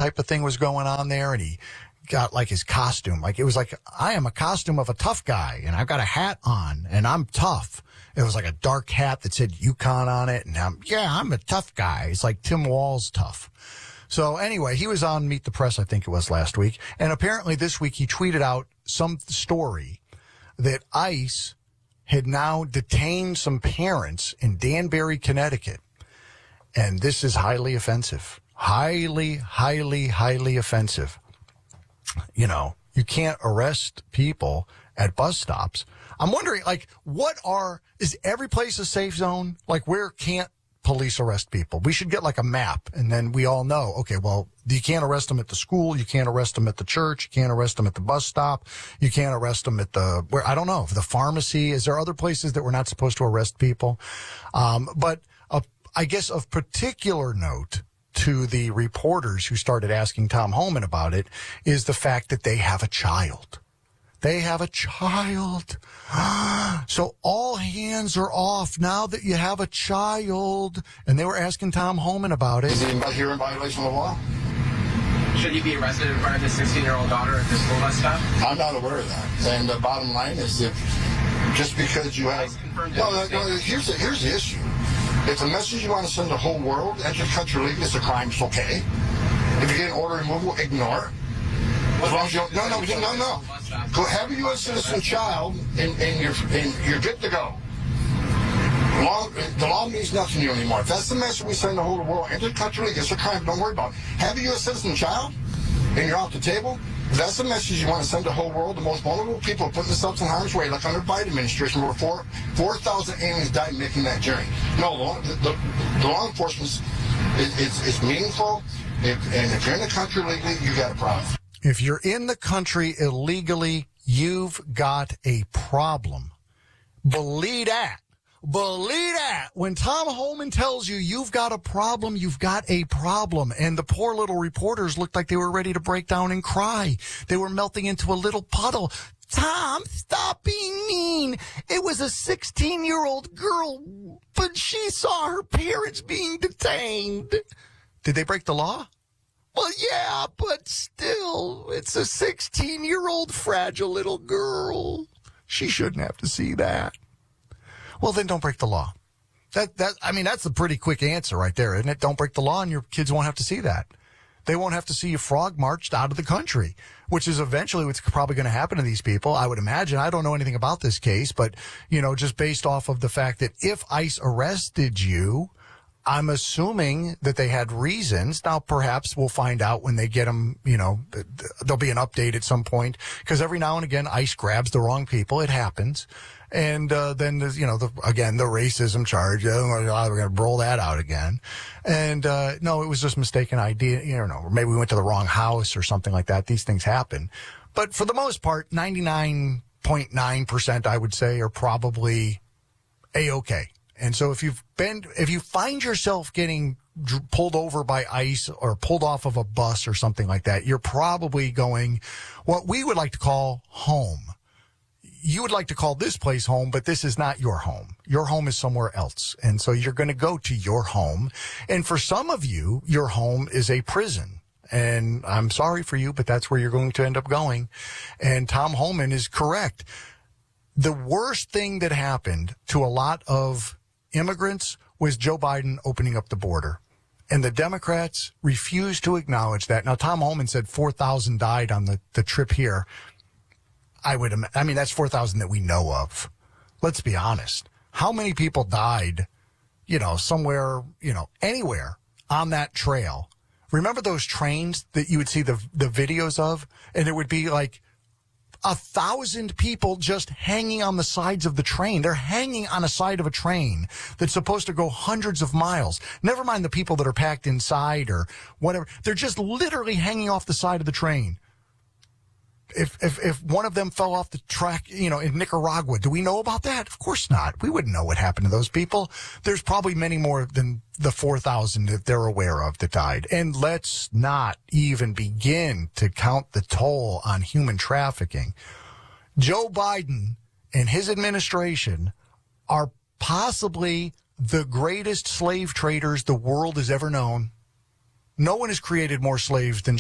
type of thing was going on there, and he got like his costume. Like it was like, I am a costume of a tough guy, and I've got a hat on, and I'm tough. It was like a dark hat that said Yukon on it, and I'm a tough guy. It's like Tim Wall's tough. So anyway, he was on Meet the Press, I think it was last week, and apparently this week he tweeted out some story that ICE had now detained some parents in Danbury, Connecticut. And this is highly offensive. Highly, highly, highly offensive. You know, you can't arrest people at bus stops. I'm wondering, like, is every place a safe zone? Like, where can't police arrest people? We should get like a map, and then we all know, okay, well, you can't arrest them at the school, you can't arrest them at the church, you can't arrest them at the bus stop, you can't arrest them at the pharmacy. Is there other places that we're not supposed to arrest people? But I guess of particular note to the reporters who started asking Tom Homan about it is the fact that they have a child. They have a child. So all hands are off now that you have a child. And they were asking Tom Homan about it. Is he here in violation of the law? Should he be arrested in front of his 16-year-old daughter at this school bus stop? I'm not aware of that. And the bottom line is that just because you have... Here's the issue. If the message you want to send the whole world, enter the country legally, it's a crime, it's okay. If you get an order removal, ignore it. As long as you don't, no. Go have a U.S. citizen child, and you're good to go. The law means nothing to you anymore. If that's the message we send the whole world, enter the country legally, it's a crime, don't worry about it. Have a U.S. citizen child, and you're off the table. If that's the message you want to send the whole world, the most vulnerable people are putting themselves in harm's way, like under the Biden administration, where 4,000 aliens died making that journey. No, the law enforcement is meaningful, and if you're in the country legally, you got a problem. If you're in the country illegally, you've got a problem. Believe that. Believe that. When Tom Homan tells you you've got a problem, you've got a problem. And the poor little reporters looked like they were ready to break down and cry. They were melting into a little puddle. Tom, stop being mean. It was a 16-year-old girl, but she saw her parents being detained. Did they break the law? Well, yeah, but still, it's a 16-year-old fragile little girl. She shouldn't have to see that. Well, then don't break the law. That's a pretty quick answer right there, isn't it? Don't break the law and your kids won't have to see that. They won't have to see you frog marched out of the country, which is eventually what's probably going to happen to these people. I would imagine. I don't know anything about this case, but, just based off of the fact that if ICE arrested you, I'm assuming that they had reasons. Now, perhaps we'll find out when they get them, there'll be an update at some point, because every now and again, ICE grabs the wrong people. It happens. And then there's, the racism charge. Oh, we're going to roll that out again. And no, it was just mistaken ID. Or maybe we went to the wrong house or something like that. These things happen. But for the most part, 99.9%, I would say, are probably A-okay. And so if you find yourself getting pulled over by ICE or pulled off of a bus or something like that, you're probably going what we would like to call home. You would like to call this place home, but this is not your home. Your home is somewhere else. And so you're going to go to your home. And for some of you, your home is a prison. And I'm sorry for you, but that's where you're going to end up going. And Tom Homan is correct. The worst thing that happened to a lot of immigrants was Joe Biden opening up the border. And the Democrats refused to acknowledge that. Now, Tom Homan said 4,000 died on the trip here. That's 4,000 that we know of. Let's be honest. How many people died, somewhere, anywhere on that trail? Remember those trains that you would see the videos of? And it would be like 1,000 people just hanging on the sides of the train. They're hanging on a side of a train that's supposed to go hundreds of miles. Never mind the people that are packed inside or whatever. They're just literally hanging off the side of the train. If one of them fell off the track, in Nicaragua, do we know about that? Of course not. We wouldn't know what happened to those people. There's probably many more than the 4,000 that they're aware of that died. And let's not even begin to count the toll on human trafficking. Joe Biden and his administration are possibly the greatest slave traders the world has ever known. No one has created more slaves than